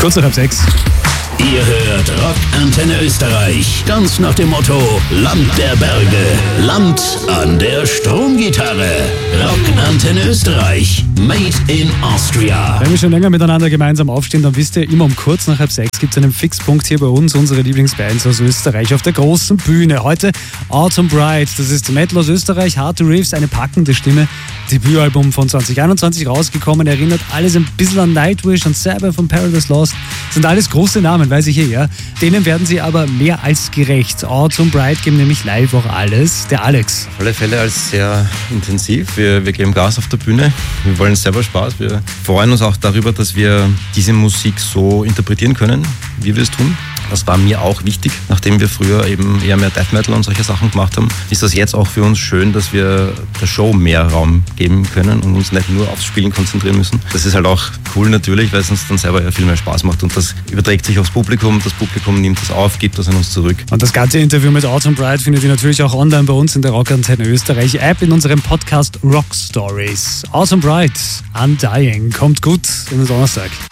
Kurz nach halb 6. Ihr hört Rock Antenne Österreich, ganz nach dem Motto Land der Berge, Land an der Stromgitarre. Rock Antenne Österreich, made in Austria. Wenn wir schon länger miteinander gemeinsam aufstehen, dann wisst ihr, immer um kurz nach halb 6 gibt es einen Fixpunkt hier bei uns, unsere Lieblingsbands aus Österreich auf der großen Bühne. Heute Autumn Bright, das ist Metal aus Österreich, harte Riffs, eine packende Stimme. Debütalbum von 2021 rausgekommen, erinnert alles ein bisschen an Nightwish und Sabbath von Paradise Lost. Sind alles große Namen, weiß ich ja. Denen werden sie aber mehr als gerecht. Autumn Bright geben nämlich live auch alles. Der Alex. Auf alle Fälle als sehr intensiv. Wir geben Gas auf der Bühne. Wir wollen selber Spaß. Wir freuen uns auch darüber, dass wir diese Musik so interpretieren können, wie wir es tun. Das war mir auch wichtig, nachdem wir früher eben eher mehr Death Metal und solche Sachen gemacht haben. Ist das jetzt auch für uns schön, dass wir der Show mehr Raum geben können und uns nicht nur aufs Spielen konzentrieren müssen. Das ist halt auch cool natürlich, weil es uns dann selber viel mehr Spaß macht und das überträgt sich aufs Publikum. Das Publikum nimmt das auf, gibt das an uns zurück. Und das ganze Interview mit Autumn Bright findet ihr natürlich auch online bei uns in der Rock Antenne Österreich App in unserem Podcast Rock Stories. Autumn Bright, Undying, kommt gut in den Donnerstag.